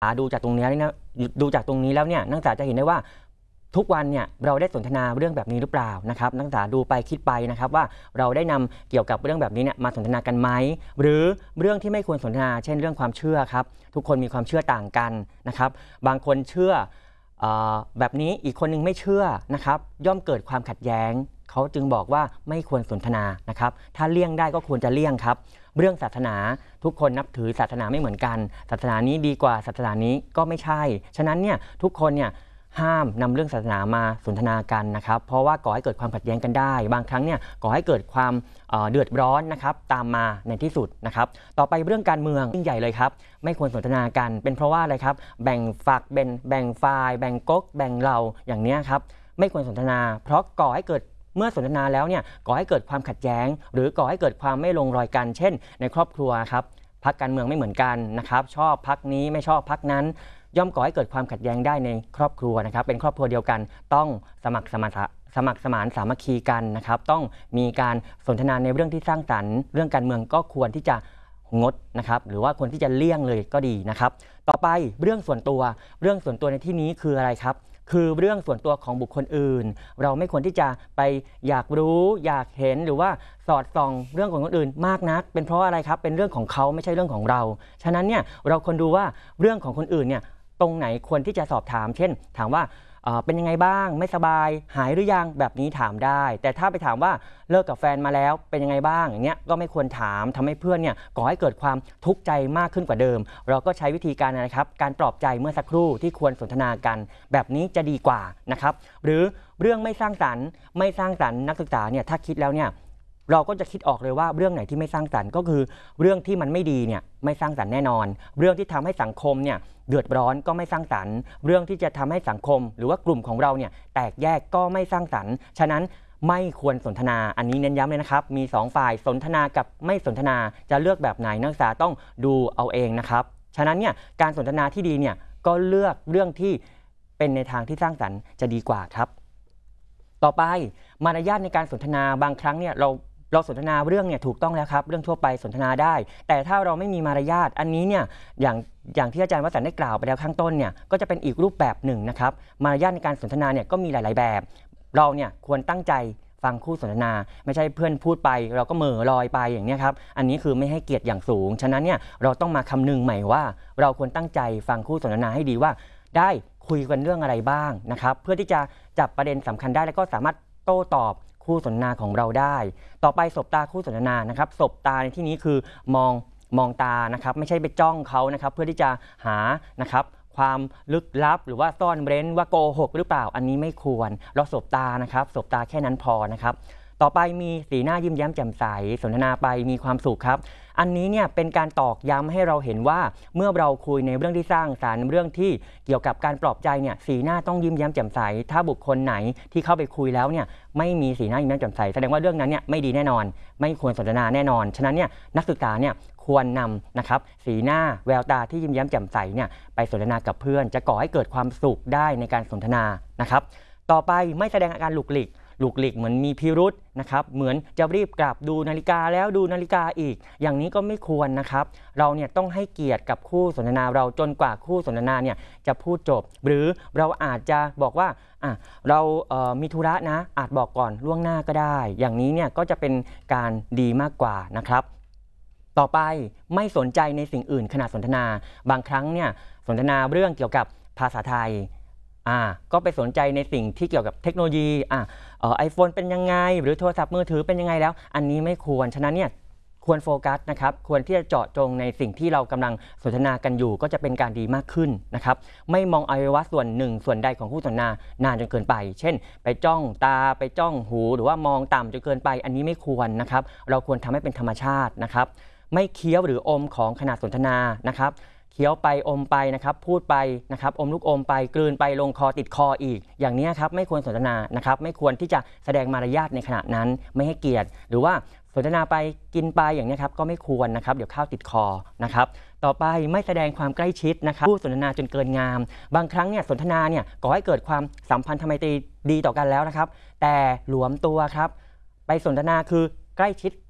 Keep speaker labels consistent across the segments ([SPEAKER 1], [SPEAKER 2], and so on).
[SPEAKER 1] ดูจากตรงนี้นะแล้วเนี่ยนักศึกษาจะเห็นได้ว่าทุกวันเนี่ยเราได้สนทนาเรื่องแบบนี้หรือเปล่านะครับนักศึกษาดูไปคิดไปนะครับว่าเราได้นำเกี่ยวกับเรื่องแบบนี้เนี่ยมาสนทนากันไหมหรือเรื่องที่ไม่ควรสนทนาเช่นเรื่องความเชื่อครับทุกคนมีความเชื่อต่างกันนะครับบางคนเชื่อแบบนี้อีกคนนึงไม่เชื่อนะครับย่อมเกิดความขัดแย้งเขาจึงบอกว่าไม่ควรสนทนานะครับถ้าเลี่ยงได้ก็ควรจะเลี่ยงครับเรื่องศาสนาทุกคนนับถือศาสนาไม่เหมือนกันศาสนานี้ดีกว่าศาสนานี้ก็ไม่ใช่ฉะนั้นเนี่ยทุกคนเนี่ยห้ามนำเรื่องศาสนามาสนทนากันนะครับเพราะว่าก่อให้เกิดความขัดแย้งกันได้บางครั้งเนี่ยก่อให้เกิดความเดือดร้อนนะครับตามมาในที่สุดนะครับต่อไปเรื่องการเมืองยิ่งใหญ่เลยครับไม่ควรสนทนากันเป็นเพราะว่าอะไรครับแบ่งฝักแบ่งฝ่ายแบ่งก๊กแบ่งเราอย่างนี้ครับไม่ควรสนทนาเพราะก่อให้เกิดเมื่อสนทนาแล้วเนี่ยก่อให้เกิดความขัดแย้งหรือก่อให้เกิดความไม่ลงรอยกันเช่นในครอบครัวครับพรรคการเมืองไม่เหมือนกันนะครับชอบพรรคนี้ไม่ชอบพรรคนั้นย่อมก่อให้เกิดความขัดแย้งได้ในครอบครัวนะครับเป็นครอบครัวเดียวกันต้องสมัครสมานสามัคคีกันนะครับต้องมีการสนทนาในเรื่องที่สร้างสรรค์เรื่องการเมืองก็ควรที่จะงดนะครับหรือว่าควรที่จะเลี่ยงเลยก็ดีนะครับต่อไปเรื่องส่วนตัวในที่นี้คืออะไรครับคือเรื่องส่วนตัวของบุคคลอื่นเราไม่ควรที่จะไปอยากรู้อยากเห็นหรือว่าสอดส่องเรื่องของคนอื่นมากนักเป็นเพราะอะไรครับเป็นเรื่องของเขาไม่ใช่เรื่องของเราฉะนั้นเนี่ยเราควรดูว่าเรื่องของคนอื่นเนี่ยตรงไหนควรที่จะสอบถามเช่นถามว่าเป็นยังไงบ้างไม่สบายหายหรือยังแบบนี้ถามได้แต่ถ้าไปถามว่าเลิกกับแฟนมาแล้วเป็นยังไงบ้างอย่างเงี้ยก็ไม่ควรถามทำให้เพื่อนเนี่ยก่อให้เกิดความทุกข์ใจมากขึ้นกว่าเดิมเราก็ใช้วิธีการนะครับการปลอบใจเมื่อสักครู่ที่ควรสนทนากันแบบนี้จะดีกว่านะครับหรือเรื่องไม่สร้างสรรค์นักศึกษาเนี่ยถ้าคิดแล้วเนี่ยเราก็จะคิดออกเลยว่าเรื่องไหนที่ไม่สร้างสรรค์ก็คือเรื่องที่มันไม่ดีเนี่ยไม่สร้างสรรค์แน่นอนเรื่องที่ทำให้สังคมเนี่ยเดือดร้อนก็ไม่สร้างสรรค์เรื่องที่จะทำให้สังคมหรือว่ากลุ่มของเราเนี่ยแตกแยกก็ไม่สร้างสรรค์ฉะนั้นไม่ควรสนทนาอันนี้เน้นย้ำเลยนะครับมี2ฝ่ายสนทนากับไม่สนทนาจะเลือกแบบไหนนักศึกษาต้องดูเอาเองนะครับฉะนั้นเนี่ยการสนทนาที่ดีเนี่ยก็เลือกเรื่องที่เป็นในทางที่สร้างสรรค์จะดีกว่าครับต่อไปมารยาทในการสนทนาบางครั้งเนี่ยเราสนทนาเรื่องเนี่ยถูกต้องแล้วครับเรื่องทั่วไปสนทนาได้แต่ถ้าเราไม่มีมารยาทอันนี้เนี่ยอย่างที่อาจารย์วสันต์ได้กล่าวไปแล้วข้างต้นเนี่ยก็จะเป็นอีกรูปแบบหนึ่งนะครับมารยาทในการสนทนาเนี่ยก็มีหลายๆแบบเราเนี่ยควรตั้งใจฟังคู่สนทนาไม่ใช่เพื่อนพูดไปเราก็เหม่อลอยไปอย่างนี้ครับอันนี้คือไม่ให้เกียรติอย่างสูงฉะนั้นเนี่ยเราต้องมาคำนึงใหม่ว่าเราควรตั้งใจฟังคู่สนทนาให้ดีว่าได้คุยกันเรื่องอะไรบ้างนะครับเพื่อที่จะจับประเด็นสำคัญได้แล้วก็สามารถโต้ตอบคู่สนทนาของเราได้ต่อไปสบตาคู่สนทนานะครับสบตาในที่นี้คือมองตานะครับไม่ใช่ไปจ้องเขานะครับเพื่อที่จะหานะครับความลึกลับหรือว่าซ่อนเร้นว่าโกหกหรือเปล่าอันนี้ไม่ควรเราสบตานะครับสบตาแค่นั้นพอนะครับต่อไปมีสีหน้ายิ้มแย้มแจ่มใสสนทนาไปมีความสุขครับอันนี้เนี่ยเป็นการตอกย้ำให้เราเห็นว่าเมื่อเราคุยในเรื่องที่สร้างสรรค์เรื่องที่เกี่ยวกับการปลอบใจเนี่ยสีหน้าต้องยิ้มแย้มแจ่มใสถ้าบุคคลไหนที่เข้าไปคุยแล้วเนี่ยไม่มีสีหน้ายิ้มแย้มแจ่มใสแสดงว่าเรื่องนั้นเนี่ยไม่ดีแน่นอนไม่ควรสนทนาแน่นอนฉะนั้นเนี่ยนักศึกษาเนี่ยควรนำนะครับสีหน้าแววตาที่ยิ้มแย้มแจ่มใสเนี่ยไปสนทนากับเพื่อนจะก่อให้เกิดความสุขได้ในการสนทนานะครับต่อไปไม่แสดงอาการหลุกหลิกเหมือนมีพิรุธนะครับเหมือนจะรีบกลับดูนาฬิกาแล้วดูนาฬิกาอีกอย่างนี้ก็ไม่ควรนะครับเราเนี่ยต้องให้เกียรติกับคู่สนทนาเราจนกว่าคู่สนทนาเนี่ยจะพูดจบหรือเราอาจจะบอกว่าเรามีธุระนะอาจบอกก่อนล่วงหน้าก็ได้อย่างนี้เนี่ยก็จะเป็นการดีมากกว่านะครับต่อไปไม่สนใจในสิ่งอื่นขณะสนทนาบางครั้งเนี่ยสนทนาเรื่องเกี่ยวกับภาษาไทยก็ไปสนใจในสิ่งที่เกี่ยวกับเทคโนโลยีiPhone เป็นยังไงหรือโทรศัพท์มือถือเป็นยังไงแล้วอันนี้ไม่ควรฉะนั้นเนี่ยควรโฟกัสนะครับควรที่จะเจาะจงในสิ่งที่เรากำลังสนทนากันอยู่ก็จะเป็นการดีมากขึ้นนะครับไม่มองอวัยวะส่วนหนึ่งส่วนใดของคู่สนทนานานจนเกินไปเช่นไปจ้องตาไปจ้องหูหรือว่ามองต่ำจนเกินไปอันนี้ไม่ควรนะครับเราควรทำให้เป็นธรรมชาตินะครับไม่เคี้ยวหรืออมของขณะสนทนานะครับเคี้ยวไปอมไปนะครับพูดไปนะครับอมลูกอมไปกลืนไปลงคอติดคออีกอย่างนี้ครับไม่ควรสนทนานะครับไม่ควรที่จะแสดงมารยาทในขณะนั้นไม่ให้เกียรติหรือว่าสนทนาไปกินไปอย่างนี้ครับก็ไม่ควรนะครับเดี๋ยวข้าวติดคอนะครับต่อไปไม่แสดงความใกล้ชิดนะครับพูดสนทนาจนเกินงามบางครั้งเนี่ยสนทนาเนี่ยก่อให้เกิดความสัมพันธ์ทางไมตรีดีต่อกันแล้วนะครับแต่หลวมตัวครับไปสนทนาคือใกล้ชิด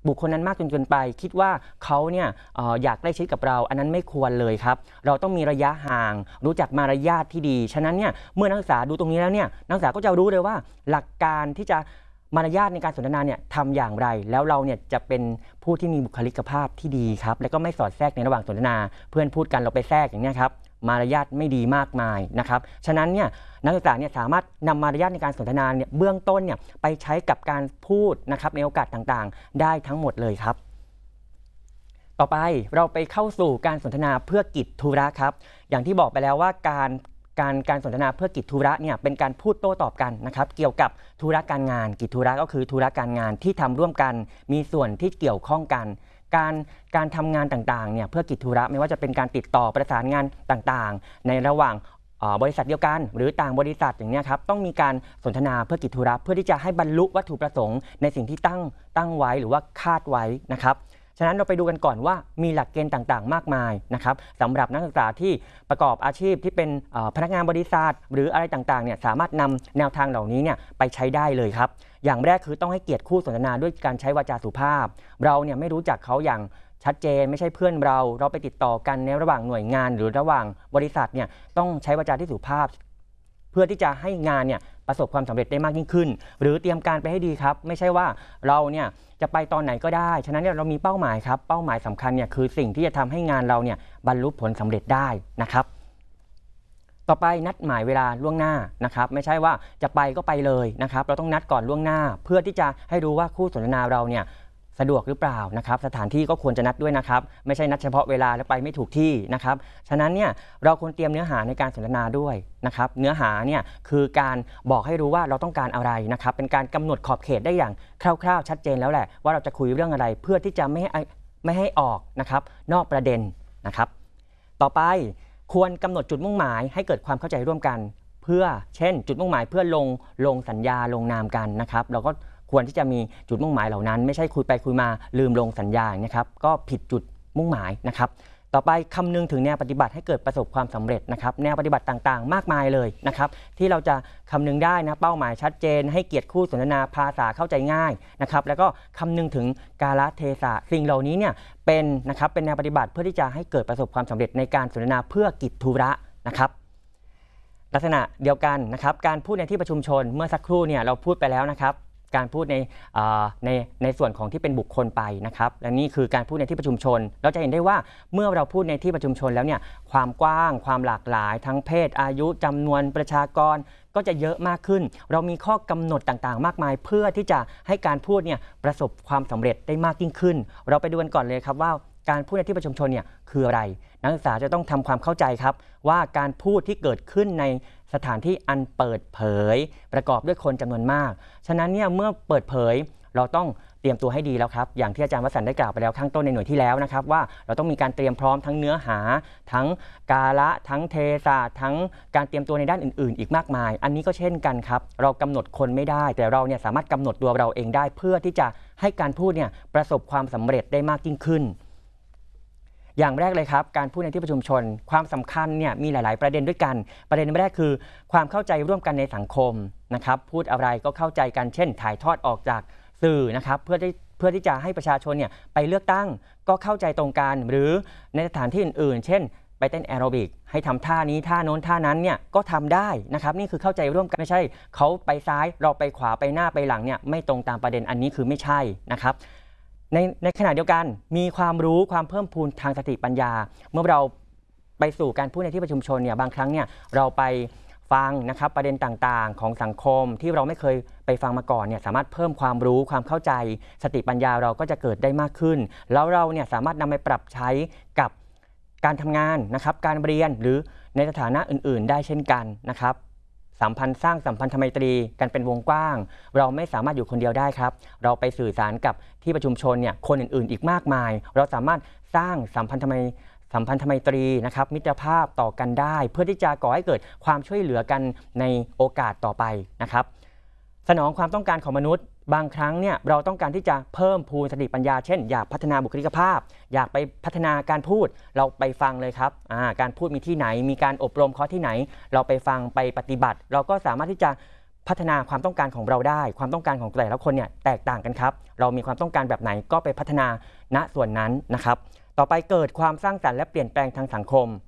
[SPEAKER 1] บุคคลนั้นมากจนเกินไปคิดว่าเขาเนี่ยอยากใกล้ชิดกับเราอันนั้นไม่ควรเลยครับเราต้องมีระยะห่างรู้จักมารยาทที่ดีฉะนั้นเนี่ยเมื่อนักศึกษาดูตรงนี้แล้วเนี่ยนักศึกษาก็จะรู้เลยว่าหลักการที่จะมารยาทในการสนทนาเนี่ยทำอย่างไรแล้วเราเนี่ยจะเป็นผู้ที่มีบุคลิกภาพที่ดีครับและก็ไม่สอดแทรกในระหว่างสนทนาเพื่อนพูดกันเราไปแทรกอย่างนี้ครับมารยาทไม่ดีมากมายนะครับฉะนั้นเนี่ยนักศึกษาเนี่ยสามารถนำมารยาทในการสนทนาเนี่ยเบื้องต้นเนี่ยไปใช้กับการพูดนะครับในโอกาสต่างๆได้ทั้งหมดเลยครับต่อไปเราไปเข้าสู่การสนทนาเพื่อกิจธุระครับอย่างที่บอกไปแล้วว่าการสนทนาเพื่อกิจธุระเนี่ยเป็นการพูดโต้ตอบกันนะครับเกี่ยวกับธุระการงานกิจธุระก็คือธุระการงานที่ทำร่วมกันมีส่วนที่เกี่ยวข้องกันการทำงานต่างๆเนี่ยเพื่อกิจธุระไม่ว่าจะเป็นการติดต่อประสานงานต่างๆในระหว่างบริษัทเดียวกันหรือต่างบริษัทอย่างนี้ครับต้องมีการสนทนาเพื่อกิจธุระเพื่อที่จะให้บรรลุวัตถุประสงค์ในสิ่งที่ตั้งไว้หรือว่าคาดไว้นะครับฉะนั้นเราไปดูกันก่อนว่ามีหลักเกณฑ์ต่างๆมากมายนะครับสำหรับนักศึกษาที่ประกอบอาชีพที่เป็นพนักงานบริษัทหรืออะไรต่างๆเนี่ยสามารถนำแนวทางเหล่านี้เนี่ยไปใช้ได้เลยครับอย่างแรกคือต้องให้เกียรติคู่สนทนาด้วยการใช้วาจาสุภาพเราเนี่ยไม่รู้จักเขาอย่างชัดเจนไม่ใช่เพื่อนเราไปติดต่อกันในระหว่างหน่วยงานหรือระหว่างบริษัทเนี่ยต้องใช้วาจาที่สุภาพเพื่อที่จะให้งานเนี่ยประสบความสำเร็จได้มากยิ่งขึ้นหรือเตรียมการไปให้ดีครับไม่ใช่ว่าเราเนี่ยจะไปตอนไหนก็ได้ฉะนั้นเนี่ยเรามีเป้าหมายครับเป้าหมายสำคัญเนี่ยคือสิ่งที่จะทำให้งานเราเนี่ยบรรลุผลสำเร็จได้นะครับต่อไปนัดหมายเวลาล่วงหน้านะครับไม่ใช่ว่าจะไปก็ไปเลยนะครับเราต้องนัดก่อนล่วงหน้าเพื่อที่จะให้รู้ว่าคู่สนทนาเราเนี่ยสะดวกหรือเปล่านะครับสถานที่ก็ควรจะนัดด้วยนะครับไม่ใช่นัดเฉพาะเวลาแล้วไปไม่ถูกที่นะครับฉะนั้นเนี่ยเราควรเตรียมเนื้อหาในการสนทนาด้วยนะครับเนื้อหาเนี่ยคือการบอกให้รู้ว่าเราต้องการอะไรนะครับเป็นการกำหนดขอบเขตได้อย่างคร่าวๆชัดเจนแล้วแหละว่าเราจะคุยเรื่องอะไรเพื่อที่จะไม่ให้ออกนะครับนอกประเด็นนะครับต่อไปควรกำหนดจุดมุ่งหมายให้เกิดความเข้าใจร่วมกันเพื่อเช่นจุดมุ่งหมายเพื่อลงสัญญาลงนามกันนะครับเราก็ควรที่จะมีจุดมุ่งหมายเหล่านั้นไม่ใช่คุยไปคุยมาลืมลงสัญญานะครับก็ผิดจุดมุ่งหมายนะครับต่อไปคำนึงถึงแนวปฏิบัติให้เกิดประสบความสำเร็จนะครับแนวปฏิบัติต่างๆมากมายเลยนะครับที่เราจะคำนึงได้นะเป้าหมายชัดเจนให้เกียรติคู่สนทนาภาษาเข้าใจง่ายนะครับแล้วก็คำนึงถึงกาลเทศะสิ่งเหล่านี้เนี่ยเป็นแนวปฏิบัติเพื่อที่จะให้เกิดประสบความสำเร็จในการสนทนาเพื่อกิจธุระนะครับลักษณะเดียวกันนะครับการพูดในที่ประชุมชนเมื่อสักครู่เนี่ยเราพูดไปแล้วนะครับการพูดในส่วนของที่เป็นบุคคลไปนะครับและนี่คือการพูดในที่ประชุมชนเราจะเห็นได้ว่าเมื่อเราพูดในที่ประชุมชนแล้วเนี่ยความกว้างความหลากหลายทั้งเพศอายุจำนวนประชากรก็จะเยอะมากขึ้นเรามีข้อกำหนดต่างๆมากมายเพื่อที่จะให้การพูดเนี่ยประสบความสำเร็จได้มากยิ่งขึ้นเราไปดูกันก่อนเลยครับว่าการพูดในที่ประชุมชนเนี่ยคืออะไรนักศึกษาจะต้องทำความเข้าใจครับว่าการพูดที่เกิดขึ้นในสถานที่อันเปิดเผยประกอบด้วยคนจำนวนมากฉะนั้นเนี่ยเมื่อเปิดเผยเราต้องเตรียมตัวให้ดีแล้วครับอย่างที่อาจารย์วสันต์ได้กล่าวไปแล้วข้างต้นในหน่วยที่แล้วนะครับว่าเราต้องมีการเตรียมพร้อมทั้งเนื้อหาทั้งกาละทั้งเทศะทั้งการเตรียมตัวในด้านอื่นๆอีกมากมายอันนี้ก็เช่นกันครับเรากำหนดคนไม่ได้แต่เราเนี่ยสามารถกำหนดตัวเราเองได้เพื่อที่จะให้การพูดเนี่ยประสบความสำเร็จได้มากยิ่งขึ้นอย่างแรกเลยครับการพูดในที่ประชุมชนความสำคัญเนี่ยมีหลายๆประเด็นด้วยกันประเด็นแรกคือความเข้าใจร่วมกันในสังคมนะครับพูดอะไรก็เข้าใจกันเช่นถ่ายทอดออกจากสื่อนะครับเพื่อที่จะให้ประชาชนเนี่ยไปเลือกตั้งก็เข้าใจตรงกันหรือในสถานที่อื่นๆเช่นไปเต้นแอโรบิกให้ทำท่านี้ท่าโน้นท่านั้นเนี่ยก็ทำได้นะครับนี่คือเข้าใจร่วมกันไม่ใช่เขาไปซ้ายเราไปขวาไปหน้าไปหลังเนี่ยไม่ตรงตามประเด็นอันนี้คือไม่ใช่นะครับในขณะเดียวกันมีความรู้ความเพิ่มพูนทางสติปัญญาเมื่อเราไปสู่การพูดในที่ประชุมชนเนี่ยบางครั้งเนี่ยเราไปฟังนะครับประเด็นต่างๆของสังคมที่เราไม่เคยไปฟังมาก่อนเนี่ยสามารถเพิ่มความรู้ความเข้าใจสติปัญญาเราก็จะเกิดได้มากขึ้นแล้วเราเนี่ยสามารถนำไปปรับใช้กับการทำงานนะครับการเรียนหรือในสถานะอื่นๆได้เช่นกันนะครับสัมพันธ์สร้างสัมพันธไมตรีกันเป็นวงกว้างเราไม่สามารถอยู่คนเดียวได้ครับเราไปสื่อสารกับที่ประชุมชนเนี่ยคนอื่นๆอีกมากมายเราสามารถสร้างสัมพันธไมตรีนะครับมิตรภาพต่อกันได้เพื่อที่จะก่อให้เกิดความช่วยเหลือกันในโอกาสต่อไปนะครับสนองความต้องการของมนุษย์บางครั้งเนี่ยเราต้องการที่จะเพิ่มพูนสติปัญญาเช่นอยากพัฒนาบุคลิกภาพอยากไปพัฒนาการพูดเราไปฟังเลยครับการพูดมีที่ไหนมีการอบรมคอร์สที่ไหนเราไปฟังไปปฏิบัติเราก็สามารถที่จะพัฒนาความต้องการของเราได้ความต้องการของแต่ละคนเนี่ยแตกต่างกันครับเรามีความต้องการแบบไหนก็ไปพัฒนาณส่วนนั้นนะครับต่อไปเกิดความสร้างสรรค์และเปลี่ยนแปลงทางสังคม